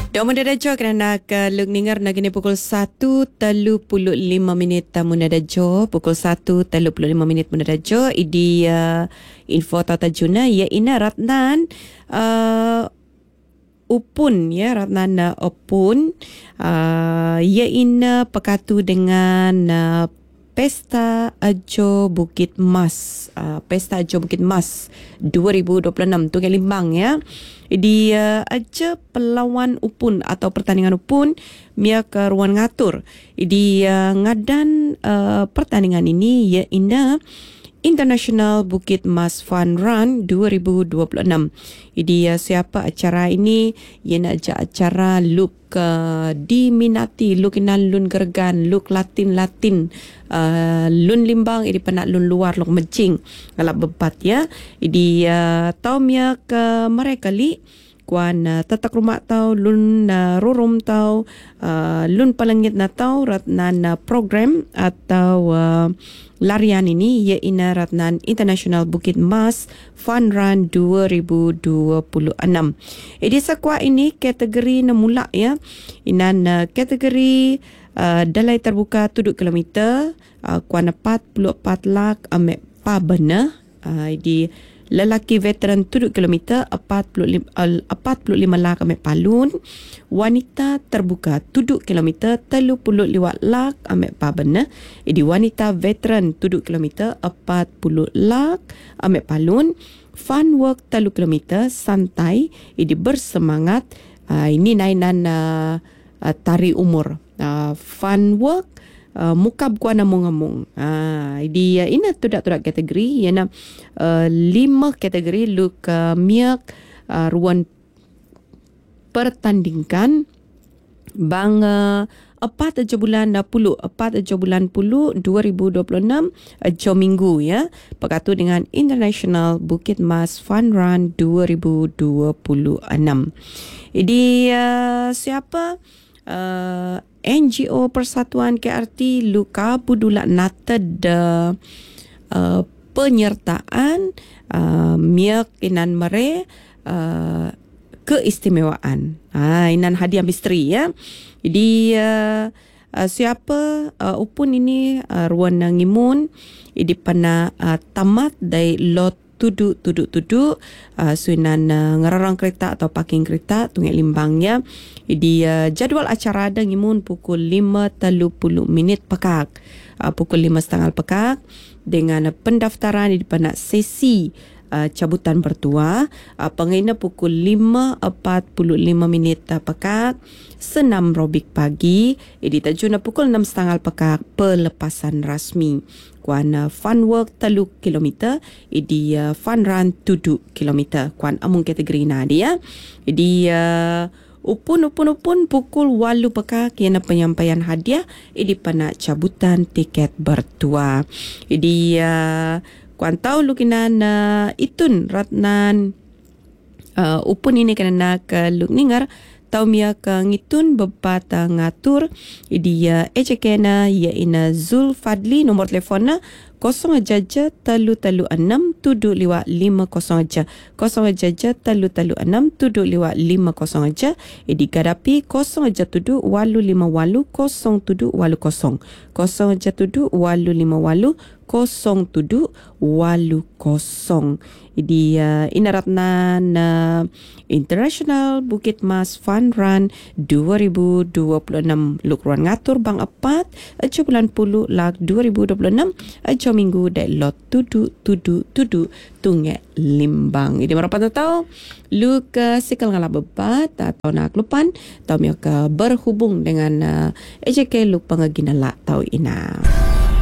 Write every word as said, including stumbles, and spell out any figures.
Dok mendadak kerana ke luk ningar nagini pukul satu tiga puluh lima minit mendadak pukul satu tiga puluh lima minit mendadak idi uh, info tata juna ya ina Ratnan uh, Upun ya Ratnan uh, Upun uh, ya ina pekatu dengan uh, Pesta Ajo Bukit Mas uh, Pesta Ajo Bukit Mas dua ribu dua puluh enam Tunggal Limbang ya. Di uh, aja pelawan upun atau pertandingan upun mia ke ruang ngatur. Di uh, ngadan uh, pertandingan ini ya ina International Bukit Mas Fun Run dua ribu dua puluh enam. Jadi uh, siapa acara ini? Ia nak ajak acara look uh, diminati, look inan lun gergan, look latin-latin, uh, lun limbang, ini penak lun luar, look mecing. Kalau bebat ya. Jadi uh, tau mia ke mereka li kuan uh, tetak rumah tau lun uh, rurum tau uh, lun palangit na tau Ratnan uh, program atau uh, larian ini ia ina Ratnan International Bukit Mas Fun Run dua ribu dua puluh enam. Jadi sakwa ini kategori namula ya. Inan uh, kategori uh, dalai terbuka tujuh kilometer uh, kuan empat puluh empat lak ame pa bena uh, di lelaki veteran tujuh kilometer empat puluh lima lak ambil palun. Wanita terbuka tujuh kilometer tiga puluh lima lak ambil pabena. Jadi wanita veteran tujuh kilometer empat puluh lak ambil palun. Fun work tiga kilometer santai. Jadi bersemangat. Uh, ini nainan uh, uh, tari umur. Uh, fun work Uh, mukab kuana mengamung. Ah, di uh, ina tudak-tudak kategori yana uh, lima kategori luk uh, miak uh, ruan pertandingkan bang uh, empat aja bulan puluh empat aja bulan puluh dua ribu dua puluh enam aja minggu ya. Pekatu dengan International Bukit Mas Fun Run dua ribu dua puluh enam. Jadi uh, siapa uh, N G O Persatuan K R T Luka Budulak Nata de uh, penyertaan uh, miak inan mere uh, keistimewaan. Ha, inan hadiah misteri ya. Jadi uh, uh, siapa uh, upun ini uh, ruan ngimun idi pana uh, tamat dari lot tuduk tuduk tuduk uh, suinan uh, ngerarang kereta atau parking kereta Tunggal Limbangnya. Jadi uh, jadual acara ada ngimun pukul lima tiga puluh minit pekak. Uh, pukul lima setengah pekak dengan uh, pendaftaran di depan sesi uh, cabutan bertua. Uh, pengina pukul lima empat puluh lima minit uh, pekak. Senam robik pagi. Jadi tajuna pukul enam setengah pekak pelepasan rasmi. Kuan uh, fun work tiga kilometer. Jadi uh, fun run tujuh kilometer. Kuan amung kategori na dia. Jadi uh, upun upun upun pukul walu pekak kena penyampaian hadiah. Ini pana cabutan tiket bertua. Jadi uh, kuan tahu lukinan uh, itun Ratnan uh, upun ini kena ke luk ningar. Tau mia ke ngitun bebat uh, ngatur. Jadi uh, ejekena ya ina Zul Fadli nomor telefona kosong aja talu talu enam tujuh lima lima kosong aja kosong aja talu talu enam tujuh lima lima kosong aja. Jadi gadapi kosong aja tujuh walu lima walu kosong tujuh walu kosong kosong aja tujuh walu lima walu kosong tujuh walu kosong. Jadi uh, ina Ratnan uh, International Bukit Mas Fun Run dua ribu dua puluh enam luk ruan ngatur bang empat aja bulan puluh lak dua ribu dua puluh enam aja minggu dek lot tudu tudu tudu Tunggal Limbang. Jadi merapat tahu luk uh, sikal ngala bebat atau nak lupan tahu mia berhubung dengan uh, E J K luk pengaginala tahu ina.